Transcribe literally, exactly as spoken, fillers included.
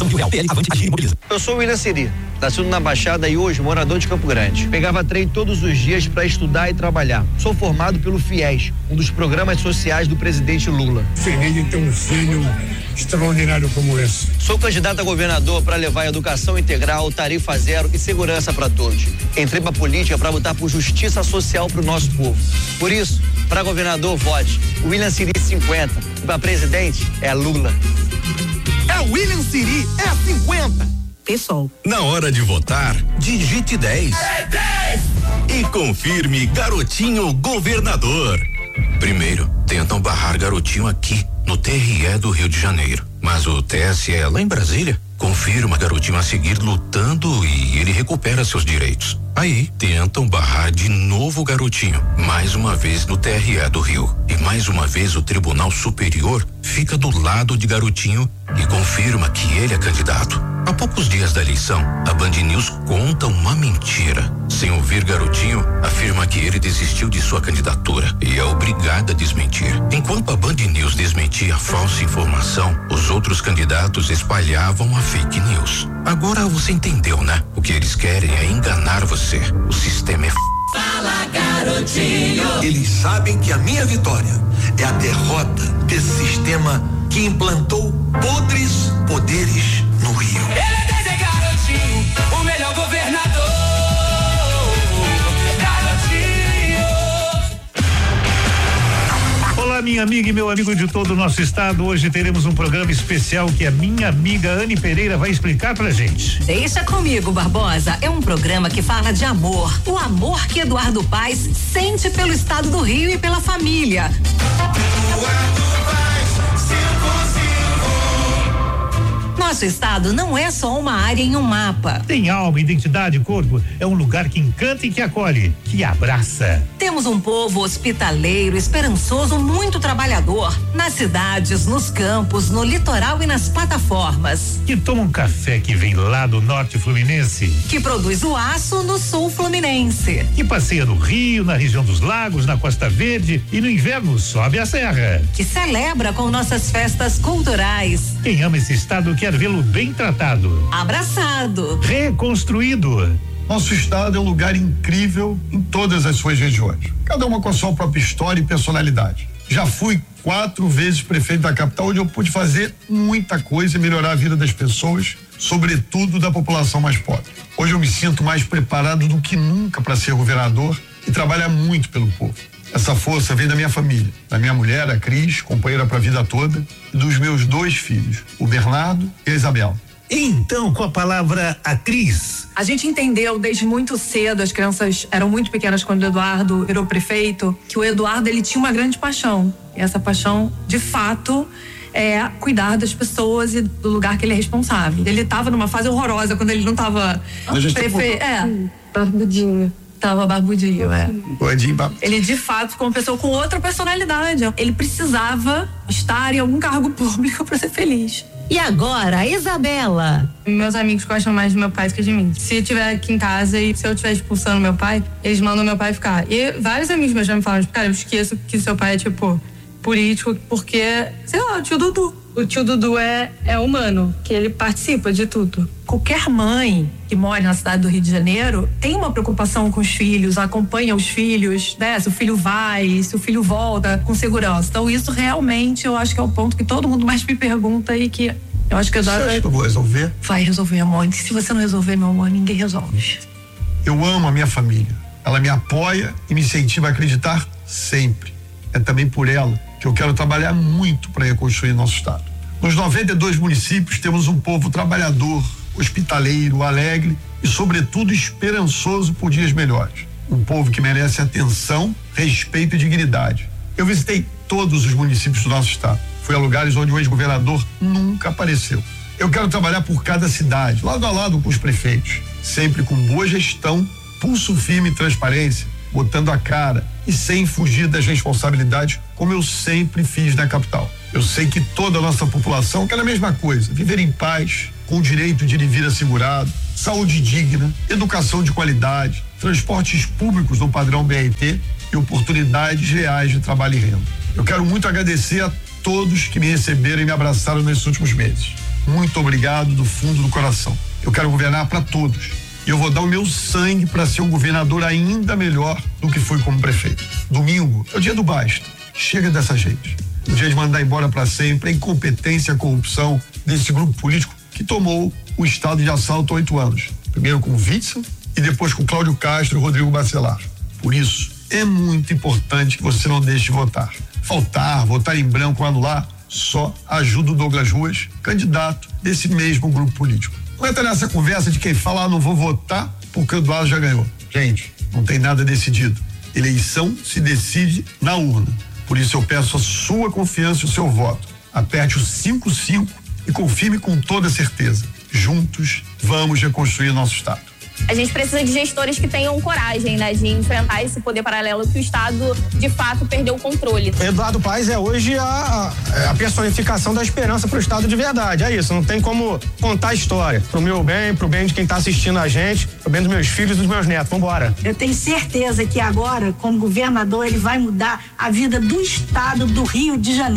Ação de Rio Real. P L, Avante, Agir e Mobiliza. Eu sou o William Siri, nascido na Baixada e hoje morador de Campo Grande. Pegava trem todos os dias para estudar e trabalhar. Sou formado pelo FIES, um dos programas sociais do presidente Lula. Feliz de ter um filho extraordinário como esse. Sou candidato a governador para levar educação integral, tarifa zero e segurança para todos. Entrei para política para lutar por justiça social para o nosso povo. Por isso, para governador, vote William Siri cinquenta. E para presidente é Lula. É William Siri, é cinquenta. Pessoal. Na hora de votar, digite dez. É dez! E confirme Garotinho Governador. Primeiro, tentam barrar Garotinho aqui, no T R E do Rio de Janeiro. Mas o T S E lá em Brasília confirma Garotinho a seguir lutando e ele recupera seus direitos. Aí, tentam barrar de novo Garotinho, mais uma vez no T R E do Rio. E mais uma vez o Tribunal Superior fica do lado de Garotinho e confirma que ele é candidato. Há poucos dias da eleição, a Band News conta uma mentira. Sem ouvir Garotinho, afirma que ele desistiu de sua candidatura e é obrigada a desmentir. Enquanto a Band News desmentia a falsa informação, os outros candidatos espalhavam a fake news. Agora você entendeu, né? O que eles querem é enganar você. O sistema é f... Fala, Garotinho! Eles sabem que a minha vitória é a derrota desse sistema que implantou podres poderes no Rio. Ele é Garotinho, o melhor governador. Garotinho! Olá, minha amiga e meu amigo de todo o nosso estado. Hoje teremos um programa especial que a minha amiga Anne Pereira vai explicar pra gente. Deixa comigo, Barbosa. É um programa que fala de amor. O amor que Eduardo Paes sente pelo estado do Rio e pela família. Eduardo Paes, cinco, cinco. Nosso estado não é só uma área em um mapa. Tem alma, identidade, corpo. É um lugar que encanta e que acolhe, que abraça. Temos um povo hospitaleiro, esperançoso, muito trabalhador. Nas cidades, nos campos, no litoral e nas plataformas. Que toma um café que vem lá do norte fluminense. Que produz o aço no sul fluminense. Que passeia no Rio, na região dos lagos, na Costa Verde e no inverno sobe a serra. Que celebra com nossas festas culturais. Quem ama esse estado quer vê-lo bem tratado. Abraçado. Reconstruído. Nosso estado é um lugar incrível em todas as suas regiões. Cada uma com a sua própria história e personalidade. Já fui quatro vezes prefeito da capital, onde eu pude fazer muita coisa e melhorar a vida das pessoas, sobretudo da população mais pobre. Hoje eu me sinto mais preparado do que nunca para ser governador e trabalhar muito pelo povo. Essa força vem da minha família, da minha mulher, a Cris, companheira para a vida toda, e dos meus dois filhos, o Bernardo e a Isabel. Então, com a palavra a Cris. A gente entendeu desde muito cedo, as crianças eram muito pequenas quando o Eduardo virou prefeito, que o Eduardo ele tinha uma grande paixão. E essa paixão, de fato, é cuidar das pessoas e do lugar que ele é responsável. Ele estava numa fase horrorosa quando ele não estava prefeito. É, barbudinho. Tava barbudinho, é. Ele de fato ficou uma pessoa com outra personalidade. Ele precisava estar em algum cargo público para ser feliz. E agora, a Isabela. Meus amigos gostam mais do meu pai do que de mim. Se eu estiver aqui em casa e se eu estiver expulsando meu pai, eles mandam meu pai ficar. E vários amigos meus já me falam, tipo, cara, eu esqueço que seu pai é, tipo, político, porque, sei lá, o tio Dudu. O tio Dudu é, é humano, que ele participa de tudo. Qualquer mãe que mora na cidade do Rio de Janeiro tem uma preocupação com os filhos, acompanha os filhos, né? Se o filho vai, se o filho volta com segurança. Então isso realmente eu acho que é o ponto que todo mundo mais me pergunta e que eu acho que eu já... Você acha que eu vou resolver? Vai resolver, amor. E se você não resolver, meu amor, ninguém resolve. Eu amo a minha família. Ela me apoia e me incentiva a acreditar sempre. É também por ela que eu quero trabalhar muito para reconstruir nosso estado. Nos noventa e dois municípios temos um povo trabalhador, hospitaleiro, alegre e, sobretudo, esperançoso por dias melhores. Um povo que merece atenção, respeito e dignidade. Eu visitei todos os municípios do nosso estado. Fui a lugares onde o ex-governador nunca apareceu. Eu quero trabalhar por cada cidade, lado a lado com os prefeitos, sempre com boa gestão, pulso firme e transparência, botando a cara e sem fugir das responsabilidades, como eu sempre fiz na capital. Eu sei que toda a nossa população quer a mesma coisa, viver em paz, com o direito de ir e vir assegurado, saúde digna, educação de qualidade, transportes públicos no padrão B R T e oportunidades reais de trabalho e renda. Eu quero muito agradecer a todos que me receberam e me abraçaram nesses últimos meses. muito obrigado do fundo do coração. Eu quero governar para todos. E eu vou dar o meu sangue para ser um governador ainda melhor do que fui como prefeito. Domingo é o dia do basta. Chega dessa gente. O dia de mandar embora para sempre a incompetência e a corrupção desse grupo político que tomou o estado de assalto há oito anos. Primeiro com o Witzel e depois com Cláudio Castro e Rodrigo Bacelar. Por isso, é muito importante que você não deixe de votar. Faltar, votar em branco ou anular, só ajuda o Douglas Ruas, candidato desse mesmo grupo político. Não entra nessa conversa de quem fala, ah, não vou votar porque o Eduardo já ganhou. Gente, não tem nada decidido. Eleição se decide na urna. Por isso eu peço a sua confiança e o seu voto. Aperte o cinco cinco e confirme com toda certeza. Juntos, vamos reconstruir nosso estado. A gente precisa de gestores que tenham coragem, né, de enfrentar esse poder paralelo que o Estado, de fato, perdeu o controle. Eduardo Paes é hoje a, a personificação da esperança para o Estado de verdade. É isso, não tem como contar a história. Pro meu bem, pro bem de quem está assistindo a gente, pro bem dos meus filhos e dos meus netos. Vambora. Eu tenho certeza que agora, como governador, ele vai mudar a vida do Estado do Rio de Janeiro.